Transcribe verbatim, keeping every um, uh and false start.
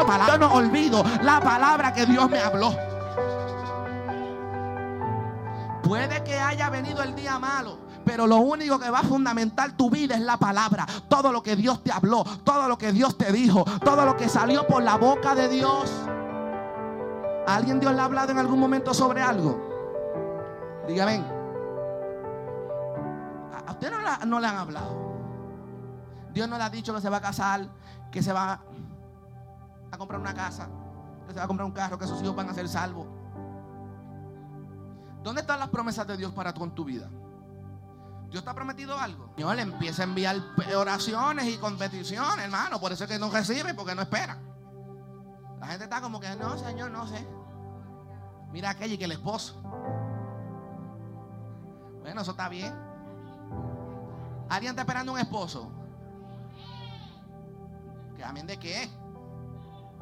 palabra. Yo no olvido la palabra que Dios me habló. Puede que haya venido el día malo, pero lo único que va a fundamentar tu vida es la palabra. Todo lo que Dios te habló, todo lo que Dios te dijo, todo lo que salió por la boca de Dios. ¿A alguien Dios le ha hablado en algún momento sobre algo? Dígame. ¿A usted no, la, no le han hablado? Dios no le ha dicho que se va a casar, que se va a comprar una casa, que se va a comprar un carro, que sus hijos van a ser salvos. ¿Dónde están las promesas de Dios para tú en tu vida? ¿Dios te ha prometido algo? Dios le empieza a enviar oraciones y competiciones, hermano. Por eso es que no recibe, porque no espera. La gente está como que, no, Señor, no sé. Mira aquella y que el esposo. Bueno, eso está bien. ¿Alguien está esperando un esposo? ¿Que amén de qué?